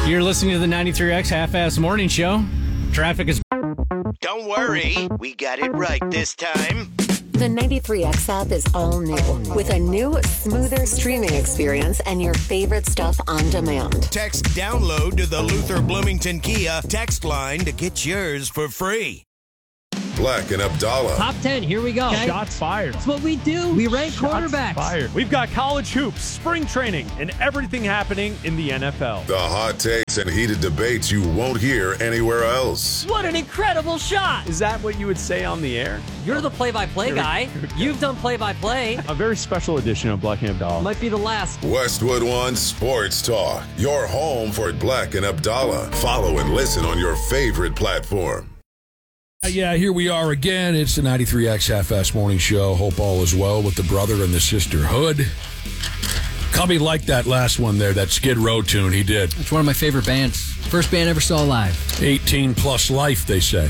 You're listening to the 93X Half-Ass Morning Show. Traffic is... Don't worry, we got it right this time. The 93X app is all new with a new, smoother streaming experience and your favorite stuff on demand. Text download to the Luther Bloomington Kia text line to get yours for free. Black and Abdallah. Top 10, here we go. Okay. Shots fired. That's what we do. We rank quarterbacks. Fired. We've got college hoops, spring training, and everything happening in the NFL. The hot takes and heated debates you won't hear anywhere else. What an incredible shot. Is that what you would say on the air? You're the play-by-play guy. You've done play-by-play. A very special edition of Black and Abdallah. Might be the last. Westwood One Sports Talk. Your home for Black and Abdallah. Follow and listen on your favorite platform. Yeah, here we are again. It's the 93X Half-Ass Morning Show. Hope all is well with the brother and the sisterhood. Cubby liked that last one there, that Skid Row tune he did. It's one of my favorite bands. First band I ever saw live. 18 plus life, they say.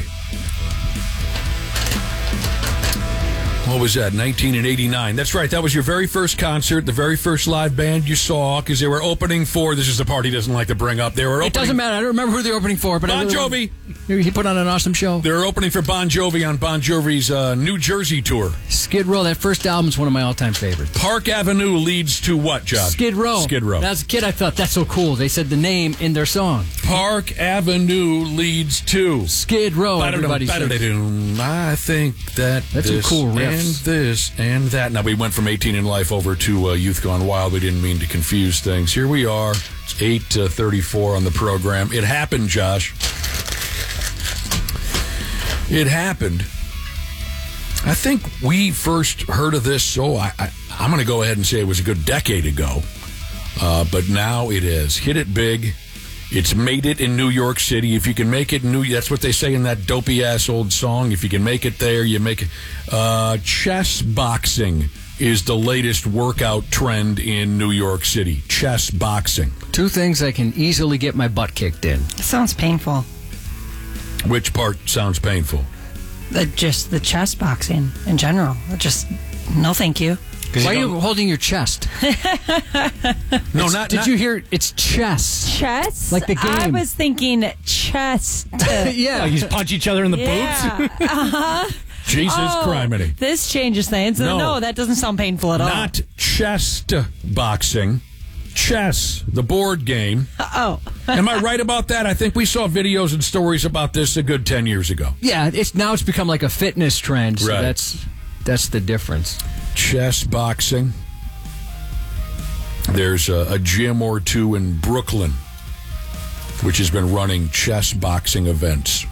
What was that, 1989? That's right, that was your very first concert, the very first live band you saw, because they were opening for, this is the part he doesn't like to bring up, they were opening... It doesn't matter, I don't remember who they were opening for, but Bon Jovi! He put on an awesome show. They were opening for Bon Jovi on Bon Jovi's New Jersey tour. Skid Row, that first album is one of my all-time favorites. Park Avenue leads to what, John? Skid Row. Skid Row. As a kid, I thought, that's so cool. They said the name in their song. Park Avenue leads to... Skid Row, everybody says. I think that that's this some cool riffs. And this and that. Now, we went from 18 in Life over to Youth Gone Wild. We didn't mean to confuse things. Here we are. It's 8:34 on the program. It happened, Josh. It happened. I think we first heard of this, so I'm going to go ahead and say it was a good decade ago. But now it is. Hit it big. It's made it in New York City. If you can make it in that's what they say in that dopey-ass old song. If you can make it there, you make it. Chess boxing is the latest workout trend in New York City. Chess boxing. Two things I can easily get my butt kicked in. It sounds painful. Which part sounds painful? Just the chess boxing in general. Just, no thank you. Why are you holding your chest? No, Did you hear? It's chess. Chess? Like the game. I was thinking chest. Yeah. You just punch each other in the boobs? Uh-huh. Jesus criminy. This changes things. No, that doesn't sound painful at all. Not chest boxing. Chess, the board game. Oh. Am I right about that? I think we saw videos and stories about this a good 10 years ago. Yeah, it's become like a fitness trend, so right. that's the difference. Chess boxing. There's a gym or two in Brooklyn which has been running chess boxing events.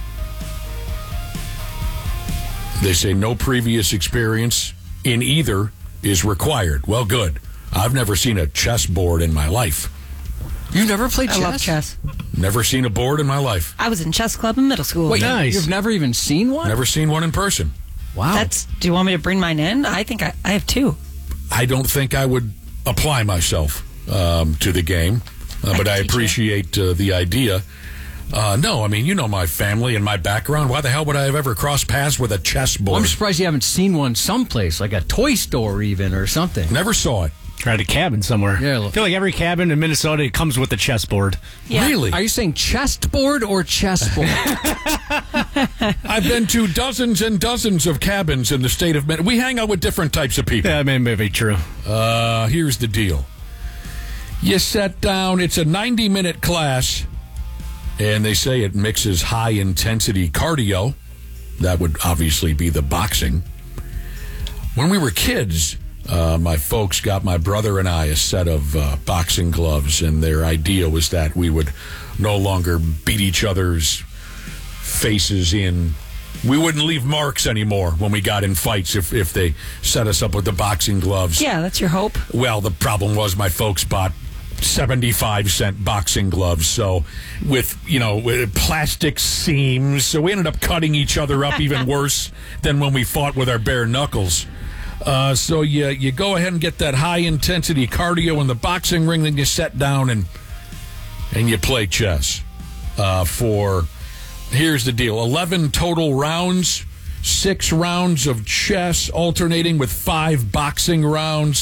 They say no previous experience in either is required. Well, good. I've never seen a chess board in my life. You've never played chess? I love chess. Never seen a board in my life. I was in chess club in middle school. Wait, Nice. You've never even seen one? Never seen one in person. Wow. Do you want me to bring mine in? I think I have two. I don't think I would apply myself to the game, but I appreciate the idea. No, I mean, you know my family and my background. Why the hell would I have ever crossed paths with a chess board? Well, I'm surprised you haven't seen one someplace, like a toy store even or something. Never saw it. At a cabin somewhere. Yeah, I feel like every cabin in Minnesota comes with a chessboard. Yeah. Really? Are you saying chestboard or chessboard? I've been to dozens and dozens of cabins in the state of Minnesota. We hang out with different types of people. Yeah, maybe true. Here's the deal. You sit down, it's a 90-minute class, and they say it mixes high-intensity cardio. That would obviously be the boxing. When we were kids, my folks got my brother and I a set of boxing gloves, and their idea was that we would no longer beat each other's faces in. We wouldn't leave marks anymore when we got in fights if they set us up with the boxing gloves. Yeah, that's your hope. Well, the problem was my folks bought 75-cent boxing gloves, so with plastic seams, so we ended up cutting each other up even worse than when we fought with our bare knuckles. So you go ahead and get that high-intensity cardio in the boxing ring, then you sit down and you play chess. Here's the deal, 11 total rounds, 6 rounds of chess alternating with 5 boxing rounds.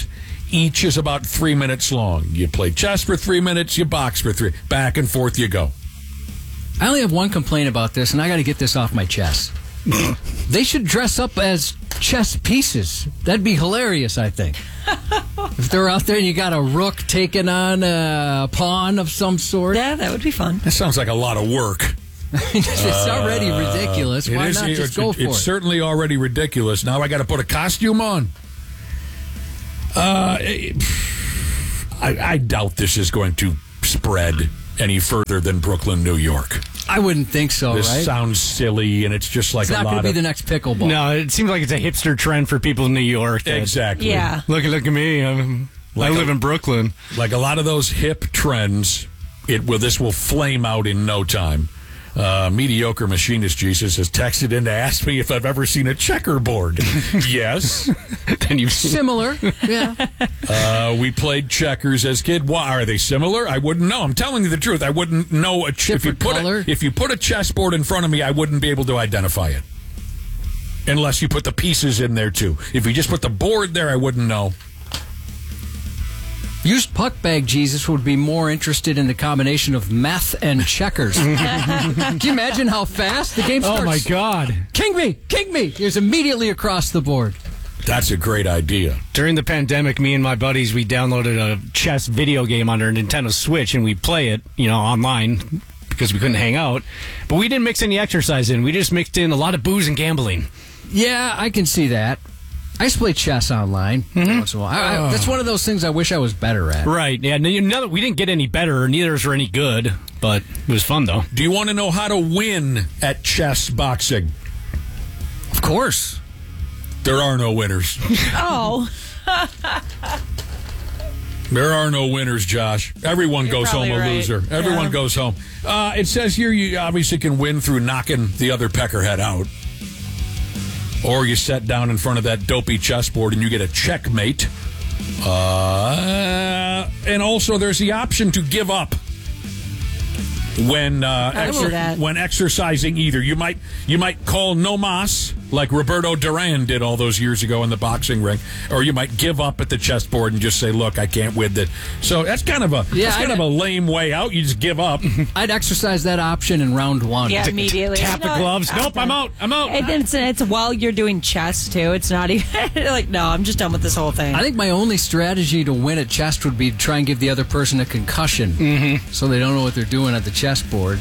Each is about 3 minutes long. You play chess for 3 minutes, you box for 3. Back and forth you go. I only have one complaint about this, and I got to get this off my chest. They should dress up as chess pieces. That'd be hilarious, I think. If they're out there and you got a rook taking on a pawn of some sort. Yeah, that would be fun. That sounds like a lot of work. It's already ridiculous. Why not just go for it? It's certainly already ridiculous. Now I got to put a costume on. I doubt this is going to spread any further than Brooklyn, New York. I wouldn't think so, This right? sounds silly, and it's just like It's not going to be the next pickleball. No, it seems like it's a hipster trend for people in New York. Exactly. Yeah. Look at me. I live in Brooklyn. Like a lot of those hip trends, this will flame out in no time. Mediocre Machinist Jesus has texted in to ask me if I've ever seen a checkerboard. Yes. Then you've seen Similar, yeah. We played checkers as kid. Why are they similar? I wouldn't know. I'm telling you the truth. I wouldn't know if you put a chessboard in front of me, I wouldn't be able to identify it. Unless you put the pieces in there too. If you just put the board there, I wouldn't know. Used puck bag Jesus would be more interested in the combination of meth and checkers. Can you imagine how fast the game starts? Oh, my God. King me! He's immediately across the board. That's a great idea. During the pandemic, me and my buddies, we downloaded a chess video game on our Nintendo Switch, and we play it, online because we couldn't hang out. But we didn't mix any exercise in. We just mixed in a lot of booze and gambling. Yeah, I can see that. I used to play chess online once in a while. That's one of those things I wish I was better at. Right. Yeah. We didn't get any better. Neither of us were any good. But it was fun, though. Do you want to know how to win at chess boxing? Of course. There are no winners. Oh. There are no winners, Josh. Everyone goes home a loser. Everyone goes home. It says here you obviously can win through knocking the other peckerhead out. Or you sit down in front of that dopey chessboard and you get a checkmate. And also there's the option to give up when exercising either. You might call no mas, like Roberto Duran did all those years ago in the boxing ring, or you might give up at the chessboard and just say, look, I can't win that. So that's kind of a lame way out. You just give up. I'd exercise that option in round one. Yeah, immediately. Tap the gloves. Nope, I'm out. And it's while you're doing chess, too. It's not even like, no, I'm just done with this whole thing. I think my only strategy to win at chess would be to try and give the other person a concussion so they don't know what they're doing at the chessboard.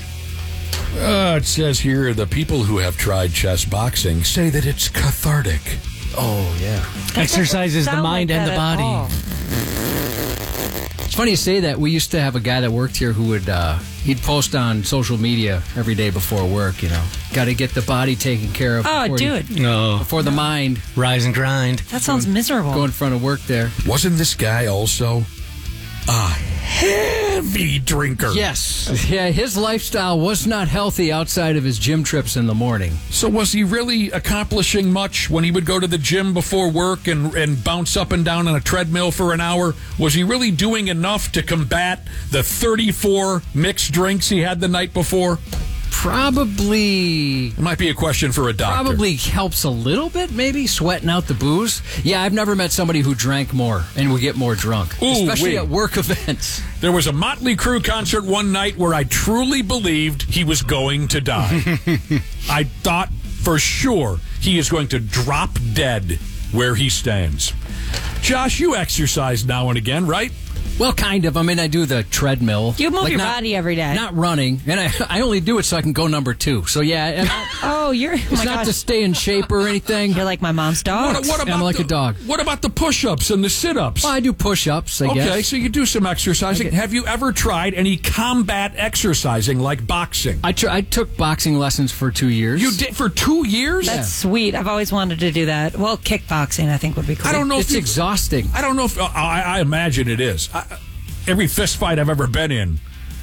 It says here the people who have tried chess boxing say that it's cathartic. Oh, yeah. Exercises the mind and the body. It's funny you say that. We used to have a guy that worked here who would he'd post on social media every day before work, Got to get the body taken care of. Oh, dude. Before the mind. Rise and grind. That sounds miserable. Go in front of work there. Wasn't this guy also a heavy drinker? Yes. Yeah, his lifestyle was not healthy outside of his gym trips in the morning. So was he really accomplishing much when he would go to the gym before work and bounce up and down on a treadmill for an hour? Was he really doing enough to combat the 34 mixed drinks he had the night before? Probably. It might be a question for a doctor. Probably helps a little bit, maybe, sweating out the booze. Yeah, I've never met somebody who drank more and would get more drunk, especially at work events. There was a Motley Crue concert one night where I truly believed he was going to die. I thought for sure he is going to drop dead where he stands. Josh, you exercise now and again, right? Well, kind of. I mean, I do the treadmill. You move your body every day. Not running. And I only do it so I can go number 2. So, yeah. It's not to stay in shape or anything. You're like my mom's dog. I'm like a dog. What about the push-ups and the sit-ups? Well, I do push-ups, I guess. Okay, so you do some exercising. Have you ever tried any combat exercising like boxing? I took boxing lessons for 2 years. You did for 2 years? That's sweet. I've always wanted to do that. Well, kickboxing, I think, would be cool. I don't know if it's exhausting. I don't know if... I imagine it is. Every fist fight I've ever been in,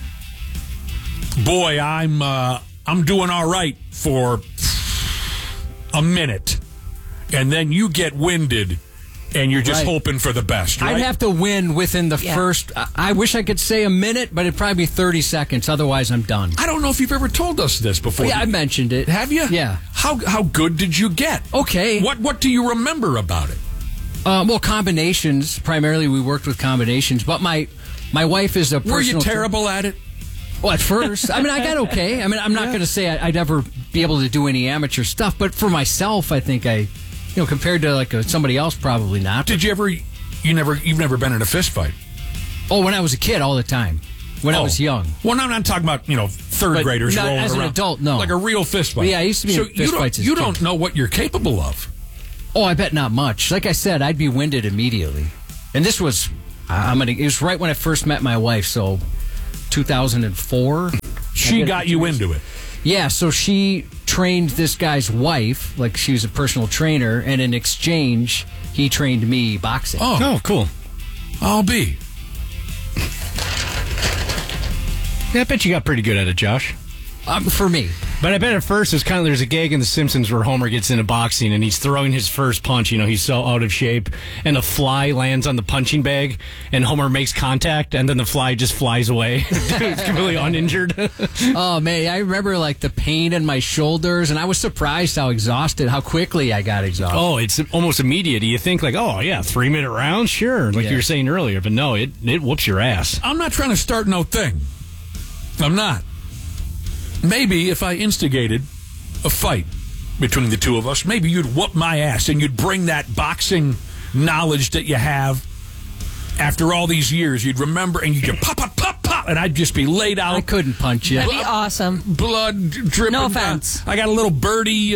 boy, I'm doing all right for a minute, and then you get winded, and you're just hoping for the best. Right? I'd have to win within the first. I wish I could say a minute, but it'd probably be 30 seconds. Otherwise, I'm done. I don't know if you've ever told us this before. Yeah, I mentioned it. Have you? Yeah. How good did you get? Okay. What do you remember about it? Well, combinations. Primarily, we worked with combinations. But my wife is a personal... Were you terrible at it? Well, at first. I mean, I got okay. I mean, I'm not going to say I'd ever be able to do any amateur stuff. But for myself, I think compared to like somebody else, probably not. Did you ever... You've never been in a fist fight? Oh, when I was a kid, all the time. When I was young. Well, no, I'm not talking about, third graders not rolling as around. an adult, no. Like a real fist fight. Well, yeah, I used to be in fist fights as a You kid. don't know what you're capable of. Oh, I bet not much. Like I said, I'd be winded immediately. And this was, it was right when I first met my wife, so 2004. She got you into it. Yeah, so she trained this guy's wife, like she was a personal trainer, and in exchange, he trained me boxing. Oh, cool. I'll be. Yeah, I bet you got pretty good at it, Josh. For me. But I bet at first it's kind of, there's a gag in The Simpsons where Homer gets into boxing and he's throwing his first punch. He's so out of shape, and a fly lands on the punching bag, and Homer makes contact, and then the fly just flies away. It's completely uninjured. Oh, man, I remember like the pain in my shoulders, and I was surprised how quickly I got exhausted. Oh, it's almost immediate. You think like, 3-minute round? Sure, like you were saying earlier. But no, it whoops your ass. I'm not trying to start no thing. I'm not. Maybe if I instigated a fight between the two of us, maybe you'd whoop my ass and you'd bring that boxing knowledge that you have after all these years. You'd remember and you'd go pop, pop, pop, pop, and I'd just be laid out. I couldn't punch you. That'd be awesome. Blood dripping No down. offense. I got a little birdie.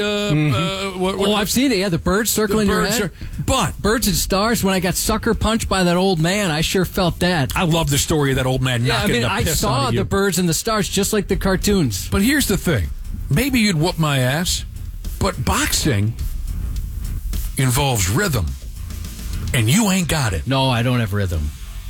I've seen it. Yeah, the birds circling your head. But Birds and Stars, when I got sucker punched by that old man, I sure felt that. I love the story of that old man knocking the I piss saw out of you. the Birds and the Stars just like the cartoons. But here's the thing. Maybe you'd whoop my ass, but boxing involves rhythm, and you ain't got it. No, I don't have rhythm.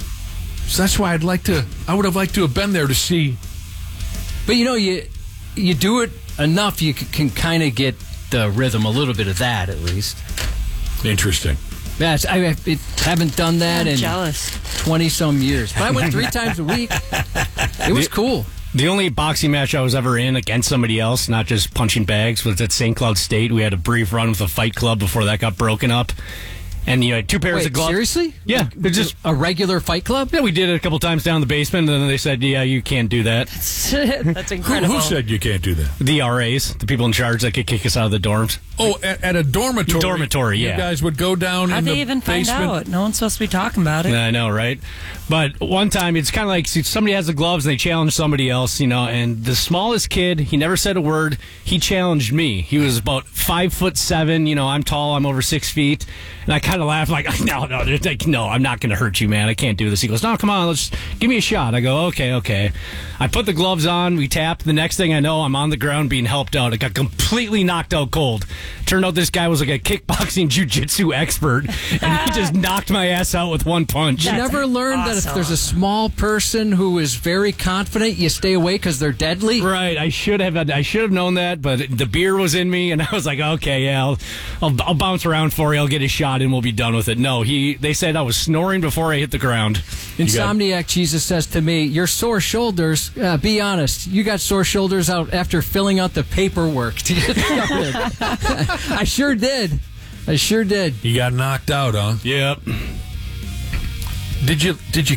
So that's why I would have liked to have been there to see. But you do it enough, you can kind of get the rhythm, a little bit of that at least. Interesting. Yes, I haven't done that in jealous. 20-some years. But I went 3 times a week. It was cool. The only boxing match I was ever in against somebody else, not just punching bags, was at St. Cloud State. We had a brief run with a fight club before that got broken up. And you had 2 pairs of gloves. Seriously? Yeah. It's just a regular fight club? Yeah, we did it a couple times down in the basement, and then they said, yeah, you can't do that. That's incredible. Who said you can't do that? The RAs, the people in charge that could kick us out of the dorms. Oh, at a dormitory? Dormitory, yeah. You guys would go down How'd in the they even find basement? out? No one's supposed to be talking about it. I know, right? But one time, it's kind of like somebody has the gloves, and they challenge somebody else, and the smallest kid, he never said a word. He challenged me. He was about 5'7". I'm tall. I'm over 6 feet. And I kind of laughed like, no, I'm not going to hurt you, man. I can't do this. He goes, no, come on, give me a shot. I go, okay. I put the gloves on. We tapped. The next thing I know, I'm on the ground being helped out. I got completely knocked out cold. Turned out this guy was like a kickboxing jiu-jitsu expert, and he just knocked my ass out with one punch. You never learned that if there's a small person who is very confident, you stay away because they're deadly? Right. I should have known that, but the beer was in me, and I was like, okay, yeah, I'll bounce around for you. I'll get a shot, and we'll be done with it. No, they said I was snoring before I hit the ground. Insomniac Jesus says to me, your sore shoulders, be honest, you got sore shoulders out after filling out the paperwork to get started. I sure did. You got knocked out, huh? Yep. Did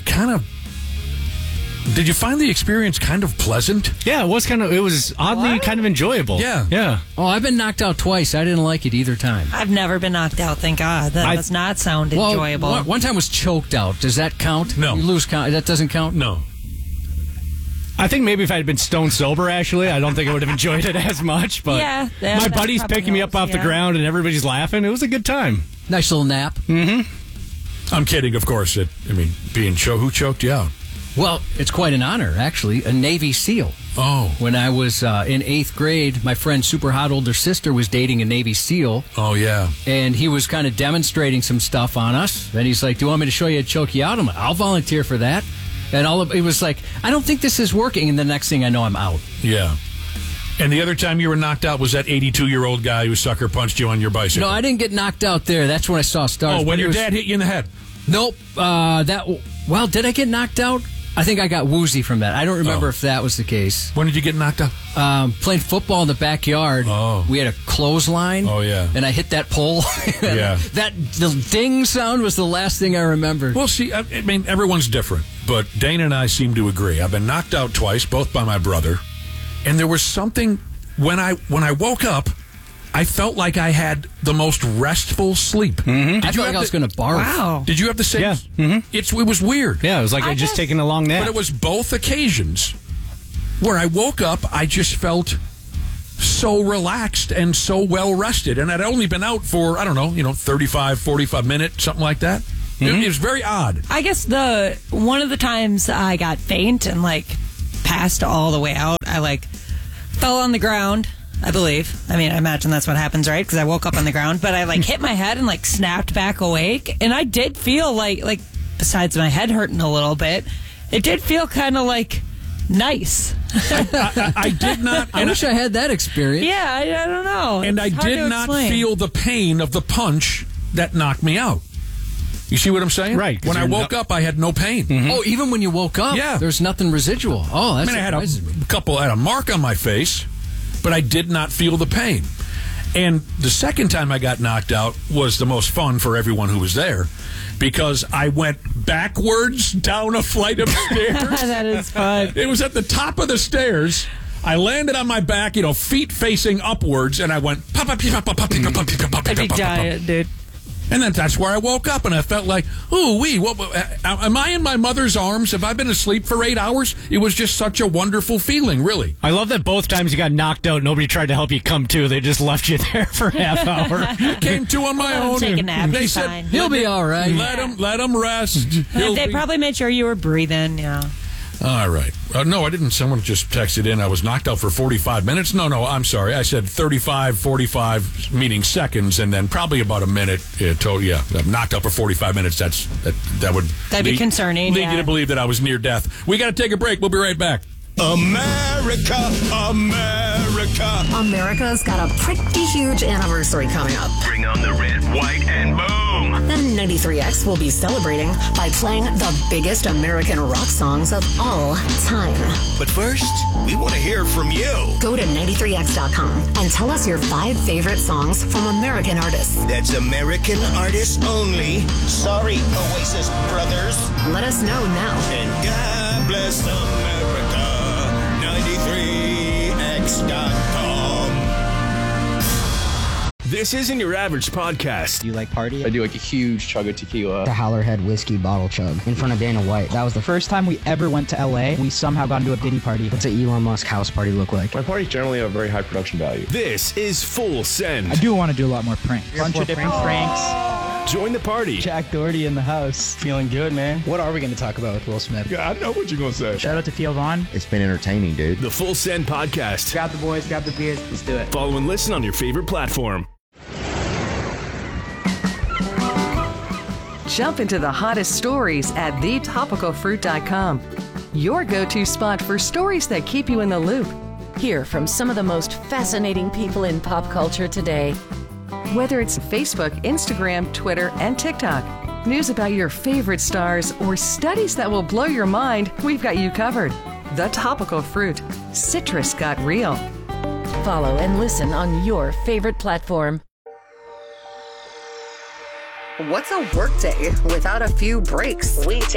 you find the experience kind of pleasant? Yeah, it was oddly kind of enjoyable. Yeah. Oh, I've been knocked out twice. I didn't like it either time. I've never been knocked out, thank God. That does not sound enjoyable. One time was choked out. Does that count? No. You lose count. That doesn't count? No. I think maybe if I had been stone sober, actually, I don't think I would have enjoyed it as much. But yeah, my buddy's picking me up off the ground, and everybody's laughing. It was a good time. Nice little nap. Mm-hmm. I'm kidding, of course. Who choked you out? Well, it's quite an honor, actually. A Navy SEAL. Oh. When I was in 8th grade, my friend's super hot older sister was dating a Navy SEAL. Oh, yeah. And he was kind of demonstrating some stuff on us. And he's like, do you want me to show you how to choke you out? I'm like, I'll volunteer for that. And it was like, I don't think this is working. And the next thing I know, I'm out. Yeah. And the other time you were knocked out was that 82-year-old guy who sucker punched you on your bicycle. No, I didn't get knocked out there. That's when I saw stars. Oh, when your dad hit you in the head. Nope. Well, did I get knocked out? I think I got woozy from that. I don't remember if that was the case. When did you get knocked out? Playing football in the backyard. Oh. We had a clothesline. Oh, yeah. And I hit that pole. Yeah. The ding sound was the last thing I remembered. Well, see, I mean, everyone's different, but Dana and I seem to agree. I've been knocked out twice, both by my brother, and there was something when I woke up, I felt like I had the most restful sleep. Mm-hmm. I felt like I was going to barf. Wow. Did you have the same? Yeah. Mm-hmm. It was weird. Yeah, it was like I just taken a long nap. But it was both occasions where I woke up, I just felt so relaxed and so well rested. And I'd only been out for, 35, 45 minutes, something like that. Mm-hmm. It was very odd. I guess one of the times I got faint and passed all the way out, I fell on the ground, I believe. I mean, I imagine that's what happens, right? Because I woke up on the ground, but I hit my head and snapped back awake. And I did feel like besides my head hurting a little bit, it did feel kind of nice. I did not. I wish I had that experience. Yeah, I don't know. And I did not feel the pain of the punch that knocked me out. You see what I'm saying? Right. When I woke up, I had no pain. Mm-hmm. Oh, even when you woke up? Yeah. There's nothing residual. Oh, that's I had I had a mark on my face, but I did not feel the pain. And the second time I got knocked out was the most fun for everyone who was there because I went backwards down a flight of stairs. That is fun. It was at the top of the stairs. I landed on my back, feet facing upwards, and I went pop, pop, pop, pop, pop, pop, pop, pop, pop, That'd be pop, giant, dude. And then that's where I woke up, and I felt like, am I in my mother's arms? Have I been asleep for 8 hours? It was just such a wonderful feeling, really. I love that both times you got knocked out, nobody tried to help you come to. They just left you there for a half hour. Came to on my own. Take a nap. They He's said, fine. He'll be all right. Let him rest. They probably made sure you were breathing, yeah. All right. No, I didn't. Someone just texted in. I was knocked out for 45 minutes. No, I'm sorry. I said 35, 45, meaning seconds, and then probably about a minute. I'm knocked out for 45 minutes. That would be concerning. Lead you to believe that I was near death. We got to take a break. We'll be right back. America. America's got a pretty huge anniversary coming up. Bring on the red, white, and boom. And 93X will be celebrating by playing the biggest American rock songs of all time. But first, we want to hear from you. Go to 93X.com and tell us your 5 favorite songs from American artists. That's American artists only. Sorry, Oasis brothers. Let us know now. And God bless America. 93X.com. This isn't your average podcast. Do you like party? I do a huge chug of tequila. The Howlerhead whiskey bottle chug in front of Dana White. That was the first time we ever went to LA. We somehow got into a Diddy party. What's an Elon Musk house party look like? My parties generally have a very high production value. This is Full Send. I do want to do a lot more pranks. A bunch of different pranks. Join the party. Jack Doherty in the house. Feeling good, man. What are we going to talk about with Will Smith? Yeah, I know what you're going to say. Shout out to Theo Vaughn. It's been entertaining, dude. The Full Send podcast. Grab the boys, grab the beers. Let's do it. Follow and listen on your favorite platform. Jump into the hottest stories at thetopicalfruit.com. Your go-to spot for stories that keep you in the loop. Hear from some of the most fascinating people in pop culture today. Whether it's Facebook, Instagram, Twitter, and TikTok, news about your favorite stars, or studies that will blow your mind, we've got you covered. The Topical Fruit. Citrus got real. Follow and listen on your favorite platform. What's a workday without a few breaks? We take